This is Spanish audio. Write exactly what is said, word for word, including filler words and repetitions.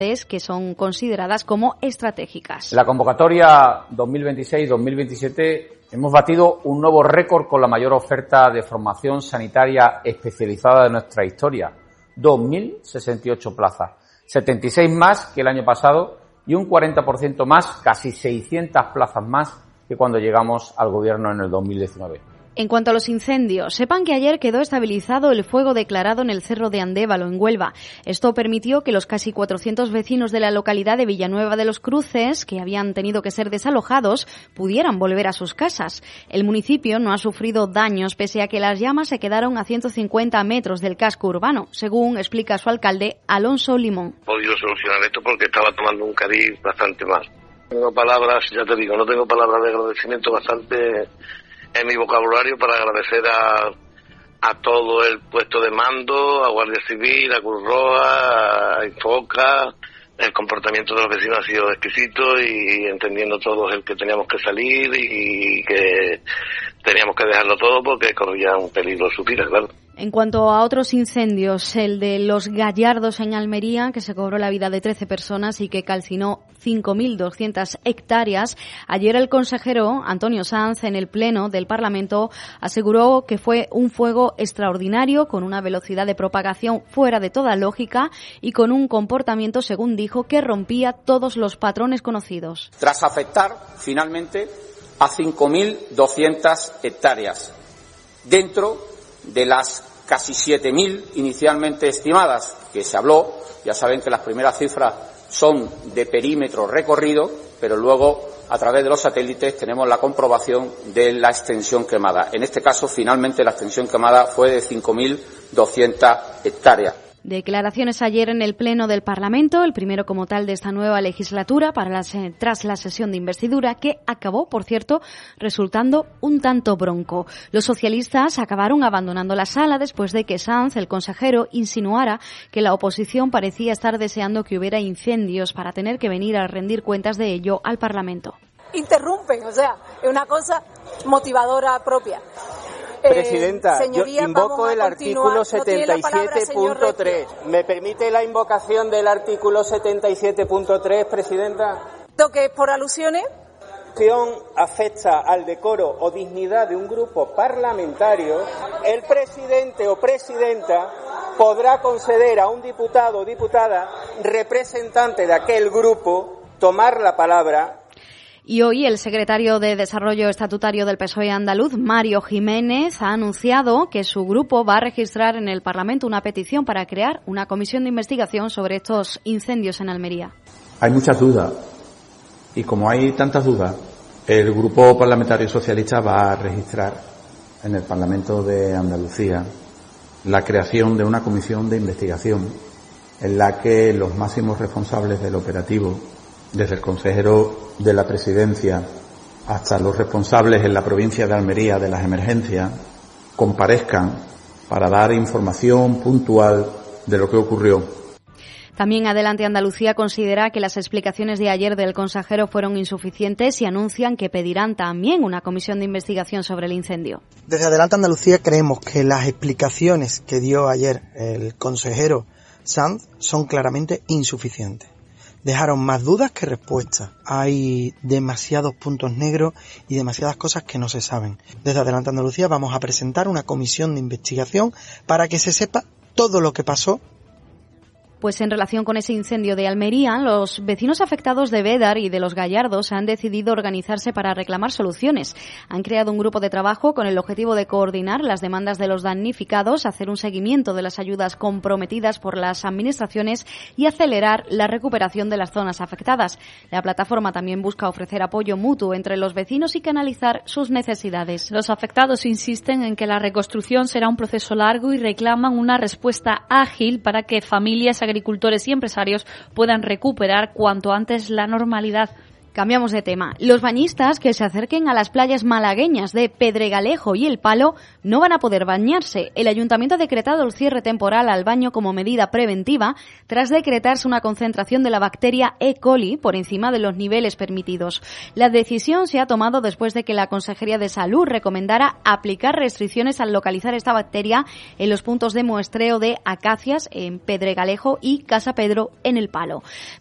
que son consideradas como estratégicas. En la convocatoria dos mil veintiséis dos mil veintisiete hemos batido un nuevo récord con la mayor oferta de formación sanitaria especializada de nuestra historia, dos mil sesenta y ocho plazas, setenta y seis más que el año pasado y un cuarenta por ciento más, casi seiscientas plazas más que cuando llegamos al gobierno en el dos mil diecinueve. En cuanto a los incendios, sepan que ayer quedó estabilizado el fuego declarado en el cerro de Andévalo, en Huelva. Esto permitió que los casi cuatrocientos vecinos de la localidad de Villanueva de los Cruces, que habían tenido que ser desalojados, pudieran volver a sus casas. El municipio no ha sufrido daños, pese a que las llamas se quedaron a ciento cincuenta metros del casco urbano, según explica su alcalde, Alonso Limón. He podido solucionar esto porque estaba tomando un cariz bastante mal. Tengo palabras, ya te digo, no tengo palabras de agradecimiento bastante en mi vocabulario para agradecer a, a todo el puesto de mando, a Guardia Civil, a Cruz Roja, a Infoca. El comportamiento de los vecinos ha sido exquisito y entendiendo todos el que teníamos que salir y que teníamos que dejarlo todo porque corría un peligro su vida, claro. En cuanto a otros incendios, el de Los Gallardos en Almería, que se cobró la vida de trece personas y que calcinó cinco mil doscientas hectáreas, ayer el consejero Antonio Sanz, en el Pleno del Parlamento, aseguró que fue un fuego extraordinario, con una velocidad de propagación fuera de toda lógica y con un comportamiento, según dijo, que rompía todos los patrones conocidos. Tras afectar, finalmente, a cinco mil doscientas hectáreas, dentro de las casi siete mil inicialmente estimadas que se habló. Ya saben que las primeras cifras son de perímetro recorrido, pero luego a través de los satélites tenemos la comprobación de la extensión quemada. En este caso, finalmente, la extensión quemada fue de cinco mil doscientas hectáreas. Declaraciones ayer en el Pleno del Parlamento, el primero como tal de esta nueva legislatura, para la, tras la sesión de investidura, que acabó, por cierto, resultando un tanto bronco. Los socialistas acabaron abandonando la sala después de que Sanz, el consejero, insinuara que la oposición parecía estar deseando que hubiera incendios para tener que venir a rendir cuentas de ello al Parlamento. Interrumpen, o sea, es una cosa motivadora propia. Presidenta, eh, yo invoco el artículo setenta y siete punto tres. ¿Me permite la invocación del artículo setenta y siete punto tres, Presidenta? ¿Que es por alusiones? Afecta al decoro o dignidad de un grupo parlamentario, el presidente o presidenta podrá conceder a un diputado o diputada representante de aquel grupo tomar la palabra. Y hoy el secretario de Desarrollo Estatutario del P S O E andaluz, Mario Jiménez, ha anunciado que su grupo va a registrar en el Parlamento una petición para crear una comisión de investigación sobre estos incendios en Almería. Hay muchas dudas y como hay tantas dudas, el Grupo Parlamentario Socialista va a registrar en el Parlamento de Andalucía la creación de una comisión de investigación en la que los máximos responsables del operativo, desde el consejero de la Presidencia hasta los responsables en la provincia de Almería de las emergencias, comparezcan para dar información puntual de lo que ocurrió. También Adelante Andalucía considera que las explicaciones de ayer del consejero fueron insuficientes y anuncian que pedirán también una comisión de investigación sobre el incendio. Desde Adelante Andalucía creemos que las explicaciones que dio ayer el consejero Sanz son claramente insuficientes. Dejaron más dudas que respuestas. Hay demasiados puntos negros y demasiadas cosas que no se saben. Desde Adelante Andalucía vamos a presentar una comisión de investigación para que se sepa todo lo que pasó. Pues en relación con ese incendio de Almería, los vecinos afectados de Bédar y de Los Gallardos han decidido organizarse para reclamar soluciones. Han creado un grupo de trabajo con el objetivo de coordinar las demandas de los damnificados, hacer un seguimiento de las ayudas comprometidas por las administraciones y acelerar la recuperación de las zonas afectadas. La plataforma también busca ofrecer apoyo mutuo entre los vecinos y canalizar sus necesidades. Los afectados insisten en que la reconstrucción será un proceso largo y reclaman una respuesta ágil para que familias, agricultores y empresarios puedan recuperar cuanto antes la normalidad. Cambiamos de tema. Los bañistas que se acerquen a las playas malagueñas de Pedregalejo y El Palo no van a poder bañarse. El Ayuntamiento ha decretado el cierre temporal al baño como medida preventiva tras decretarse una concentración de la bacteria E. coli por encima de los niveles permitidos. La decisión se ha tomado después de que la Consejería de Salud recomendara aplicar restricciones al localizar esta bacteria en los puntos de muestreo de Acacias en Pedregalejo y Casa Pedro en El Palo.